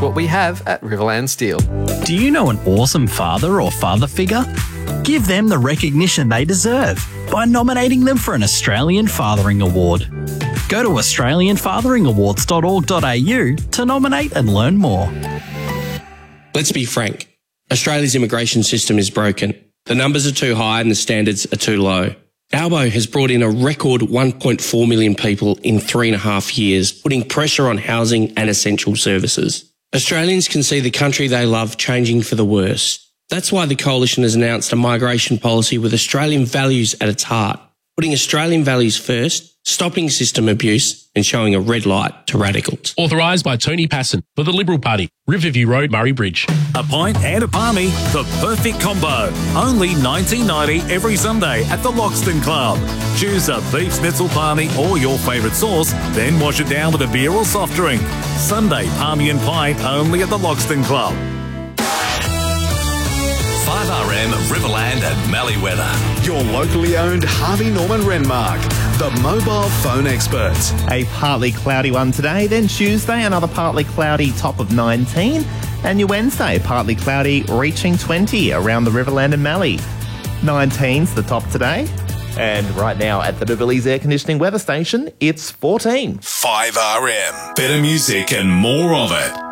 what we have at Riverland Steel. Do you know an awesome father or father figure? Give them the recognition they deserve by nominating them for an Australian Fathering Award. Go to australianfatheringawards.org.au to nominate and learn more. Let's be frank. Australia's immigration system is broken. The numbers are too high and the standards are too low. Albo has brought in a record 1.4 million people in 3.5 years, putting pressure on housing and essential services. Australians can see the country they love changing for the worse. That's why the Coalition has announced a migration policy with Australian values at its heart, putting Australian values first, stopping system abuse and showing a red light to radicals. Authorised by Tony Passon for the Liberal Party, Riverview Road, Murray Bridge. A pint and a palmy, the perfect combo. Only $19.90 every Sunday at the Loxton Club. Choose a beef schnitzel palmy or your favourite sauce, then wash it down with a beer or soft drink. Sunday palmy and pint only at the Loxton Club. 5RM Riverland and Malleeweather. Your locally owned Harvey Norman Renmark, the mobile phone experts. A partly cloudy one today, then Tuesday another partly cloudy top of 19, and your Wednesday partly cloudy reaching 20 around the Riverland and Mallee. 19's the top today, and right now at the Duvallies Air Conditioning Weather Station, it's 14. 5RM. Better music and more of it.